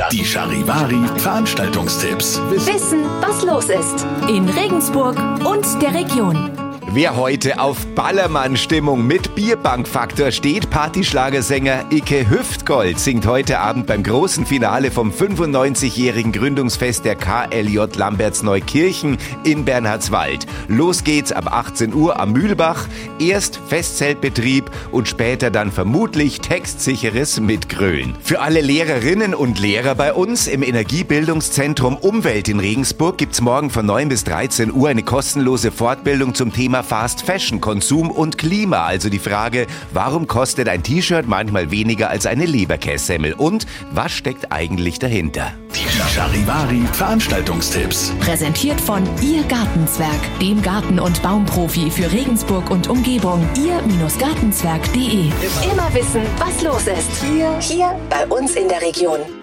Die Charivari Veranstaltungstipps. Wissen, was los ist in Regensburg und der Region. Wer heute auf Ballermann-Stimmung mit Bierbankfaktor steht, Partyschlagersänger Icke Hüftgold singt heute Abend beim großen Finale vom 95-jährigen Gründungsfest der KLJ Lambertsneukirchen in Bernhardswald. Los geht's ab 18 Uhr am Mühlbach. Erst Festzeltbetrieb und später dann vermutlich textsicheres Mitgrölen. Für alle Lehrerinnen und Lehrer bei uns im Energiebildungszentrum Umwelt in Regensburg gibt's morgen von 9 bis 13 Uhr eine kostenlose Fortbildung zum Thema Fast Fashion, Konsum und Klima. Also die Frage, warum kostet ein T-Shirt manchmal weniger als eine Leberkässemmel? Und was steckt eigentlich dahinter? Die Charivari Veranstaltungstipps. Präsentiert von Ihr Gartenzwerg, dem Garten- und Baumprofi für Regensburg und Umgebung. Ihr-Gartenzwerg.de. Immer wissen, was los ist. Hier bei uns in der Region.